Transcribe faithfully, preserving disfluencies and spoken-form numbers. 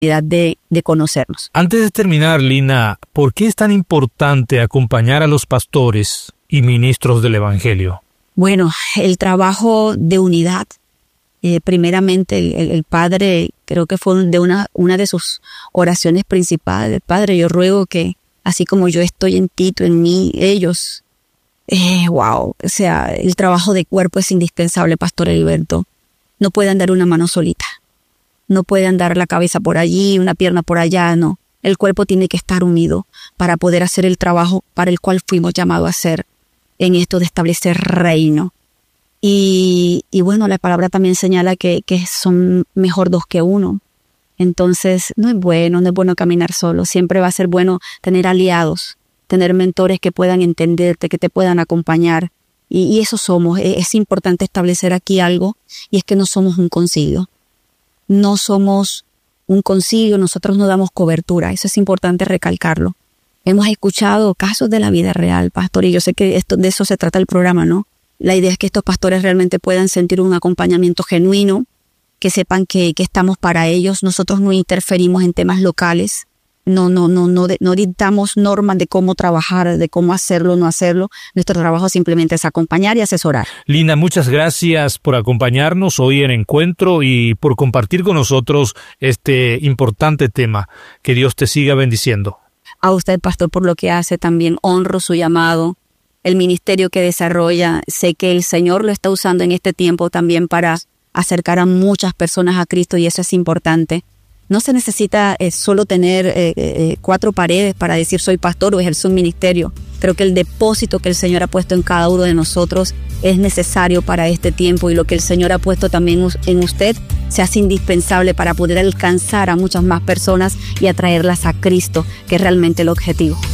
de, de conocernos. Antes de terminar, Lina, ¿por qué es tan importante acompañar a los pastores y ministros del Evangelio? Bueno, el trabajo de unidad. Eh, primeramente, el, el Padre, creo que fue de una, una de sus oraciones principales. Padre, yo ruego que, así como yo estoy en ti, tú en mí, ellos... Eh, wow, o sea, el trabajo de cuerpo es indispensable, Pastor Heriberto. No puede andar una mano solita. No puede andar la cabeza por allí, una pierna por allá, no. El cuerpo tiene que estar unido para poder hacer el trabajo para el cual fuimos llamados a hacer en esto de establecer reino. Y, y bueno, la palabra también señala que, que son mejor dos que uno. Entonces, no es bueno, no es bueno caminar solo. Siempre va a ser bueno tener aliados, tener mentores que puedan entenderte, que te puedan acompañar. Y, y eso somos. Es, es importante establecer aquí algo, y es que no somos un concilio. No somos un concilio, nosotros no damos cobertura. Eso es importante recalcarlo. Hemos escuchado casos de la vida real, pastor, y yo sé que esto, de eso se trata el programa, ¿no? La idea es que estos pastores realmente puedan sentir un acompañamiento genuino, que sepan que, que estamos para ellos. Nosotros no interferimos en temas locales. No, no, no, no, no dictamos normas de cómo trabajar, de cómo hacerlo o no hacerlo. Nuestro trabajo simplemente es acompañar y asesorar. Lina, muchas gracias por acompañarnos hoy en Encuentro y por compartir con nosotros este importante tema. Que Dios te siga bendiciendo. A usted, pastor, por lo que hace también. Honro su llamado, el ministerio que desarrolla. Sé que el Señor lo está usando en este tiempo también para acercar a muchas personas a Cristo, y eso es importante. No se necesita eh, solo tener eh, eh, cuatro paredes para decir soy pastor o ejercer un ministerio. Creo que el depósito que el Señor ha puesto en cada uno de nosotros es necesario para este tiempo, y lo que el Señor ha puesto también en usted se hace indispensable para poder alcanzar a muchas más personas y atraerlas a Cristo, que es realmente el objetivo.